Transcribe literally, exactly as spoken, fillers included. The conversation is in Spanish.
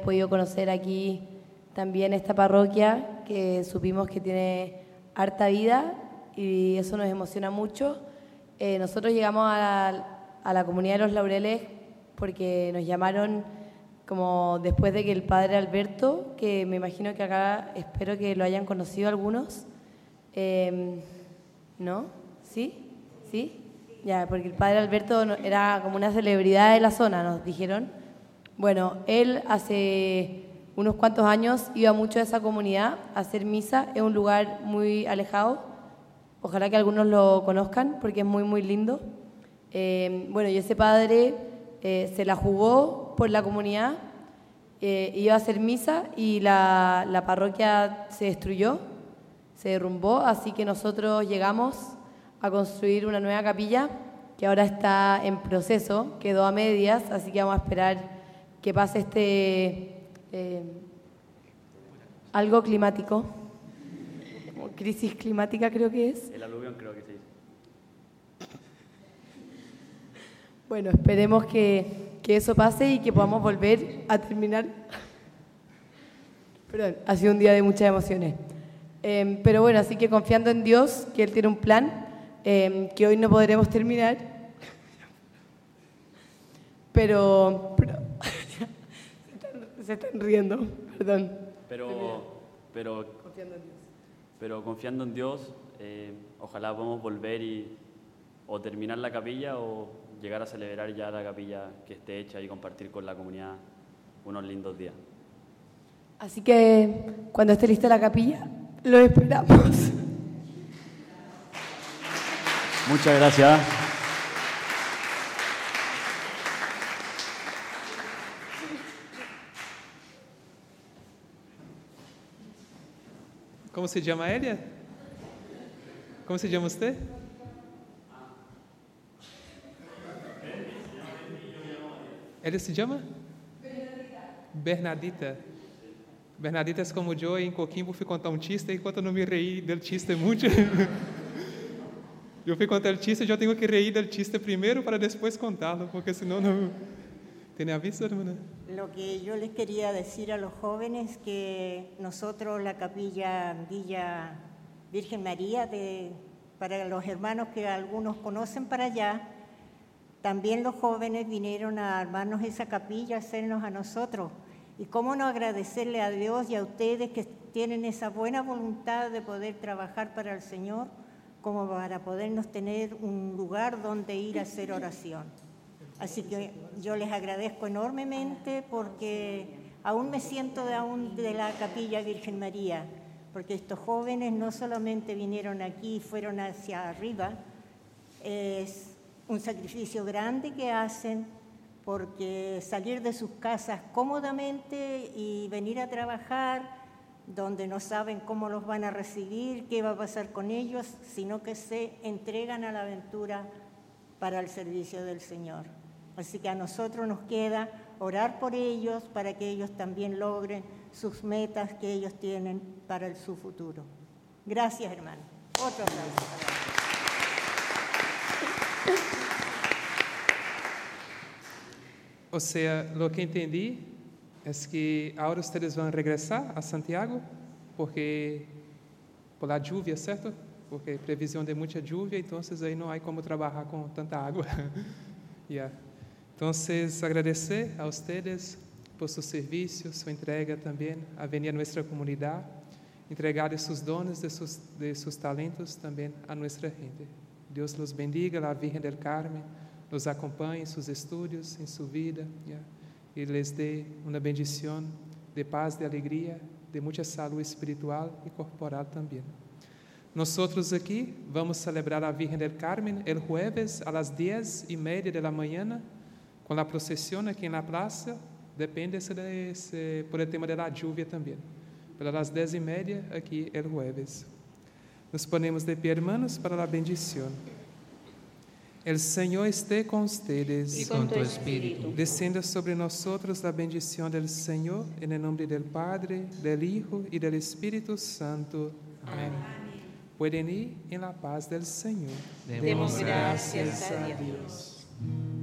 podido conocer aquí también esta parroquia, que supimos que tiene harta vida y eso nos emociona mucho. Eh, nosotros llegamos a la, a la comunidad de Los Laureles porque nos llamaron como después de que el padre Alberto, que me imagino que acá espero que lo hayan conocido algunos, eh, ¿no? ¿Sí? ¿Sí? Ya, porque el padre Alberto era como una celebridad de la zona, nos dijeron. Bueno, él hace unos cuantos años iba mucho a esa comunidad a hacer misa. Es un lugar muy alejado. Ojalá que algunos lo conozcan porque es muy, muy lindo. Eh, bueno, y ese padre eh, se la jugó por la comunidad, eh, iba a hacer misa y la, la parroquia se destruyó, se derrumbó, así que nosotros llegamos a construir una nueva capilla que ahora está en proceso, quedó a medias, así que vamos a esperar que pase este eh, algo climático, crisis climática creo que es. El aluvión creo que se dice. Bueno, esperemos que, que eso pase y que podamos volver a terminar. Perdón, ha sido un día de muchas emociones. Eh, pero bueno, así que confiando en Dios, que Él tiene un plan, Eh, que hoy no podremos terminar, pero, pero se, están, se están riendo, perdón. Pero, pero, confiando en Dios, pero confiando en Dios, eh, ojalá podamos volver y o terminar la capilla o llegar a celebrar ya la capilla que esté hecha y compartir con la comunidad unos lindos días. Así que cuando esté lista la capilla, lo esperamos. Muchas gracias. ¿Cómo se llama ella? ¿Cómo se llama usted? ¿Ella se llama? Bernadita. Bernadita es como yo, en Coquimbo fui contar un chiste y cuando no me reí del chiste mucho. Yo fui contar el chiste, yo tengo que reír del chiste primero para después contarlo, porque si no, no... ¿Tiene aviso, hermana? Lo que yo les quería decir a los jóvenes, que nosotros, la capilla Villa Virgen María, de, para los hermanos que algunos conocen para allá, también los jóvenes vinieron a armarnos esa capilla, a hacernos a nosotros. Y cómo no agradecerle a Dios y a ustedes que tienen esa buena voluntad de poder trabajar para el Señor, como para podernos tener un lugar donde ir a hacer oración. Así que yo les agradezco enormemente porque aún me siento de, aún de la Capilla Virgen María, porque estos jóvenes no solamente vinieron aquí y fueron hacia arriba, es un sacrificio grande que hacen, porque salir de sus casas cómodamente y venir a trabajar donde no saben cómo los van a recibir, qué va a pasar con ellos, sino que se entregan a la aventura para el servicio del Señor. Así que a nosotros nos queda orar por ellos para que ellos también logren sus metas que ellos tienen para el, su futuro. Gracias, hermano. Otro aplauso. O sea, lo que entendí es que ahora ustedes van a regresar a Santiago porque por la lluvia, ¿cierto? Porque hay previsión de mucha lluvia, entonces ahí no hay como trabajar con tanta agua. Yeah. Entonces, agradecer a ustedes por su servicio, su entrega también a venir a nuestra comunidad, entregar sus dones, de sus, de sus talentos también a nuestra gente. Dios los bendiga, la Virgen del Carmen los acompañe en sus estudios, en su vida, yeah, y les dé una bendición de paz, de alegría, de mucha salud espiritual y corporal también. Nosotros aquí vamos a celebrar a Virgen del Carmen el jueves a las diez y media de la mañana, con la procesión aquí en la plaza, depende de ese, por el tema de la lluvia también, pero a las diez y media aquí el jueves. Nos ponemos de pie, hermanos, para la bendición. El Señor esté con ustedes y con tu espíritu. Descienda sobre nosotros la bendición del Señor, en el nombre del Padre, del Hijo y del Espíritu Santo. Amén. Amén. Pueden ir en la paz del Señor. Demos gracias a Dios.